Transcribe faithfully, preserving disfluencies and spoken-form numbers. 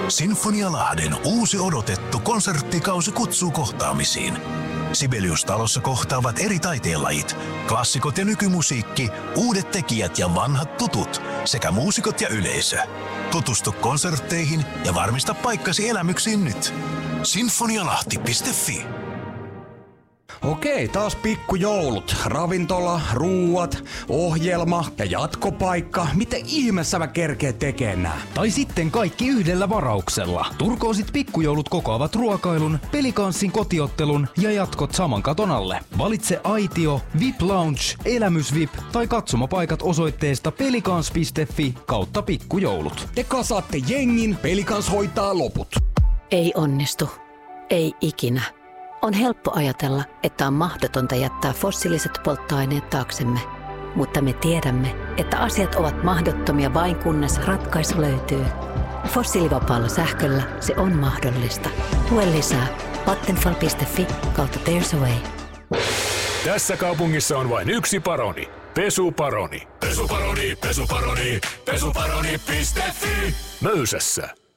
Sinfonialahden uusi odotettu konserttikausi kutsuu kohtaamisiin. Sibelius-talossa kohtaavat eri taiteenlajit, klassikot ja nykymusiikki, uudet tekijät ja vanhat tutut sekä muusikot ja yleisö. Tutustu konsertteihin ja varmista paikkasi elämyksiin nyt. sinfonialahti piste fi. Okei, taas pikkujoulut. Ravintola, ruuat, ohjelma ja jatkopaikka. Miten ihmeessä mä kerkeen tekemään nää? Tai sitten kaikki yhdellä varauksella. Turkoosit pikkujoulut kokoavat ruokailun, pelikanssin kotiottelun ja jatkot saman katon alle. Valitse aitio, V I P Lounge, elämys V I P tai katsomapaikat osoitteesta pelikans piste fi kautta pikkujoulut. Te kasaatte jengin, Pelikans hoitaa loput. Ei onnistu. Ei ikinä. On helppo ajatella, että on mahdotonta jättää fossiiliset polttoaineet taaksemme. Mutta me tiedämme, että asiat ovat mahdottomia vain kunnes ratkaisu löytyy. Fossiilivapaalla sähköllä se on mahdollista. Tue lisää. Vattenfall piste fi kautta There's a Way. Tässä kaupungissa on vain yksi paroni. Pesuparoni. Pesuparoni, pesuparoni, pesuparoni piste fi. Möysässä.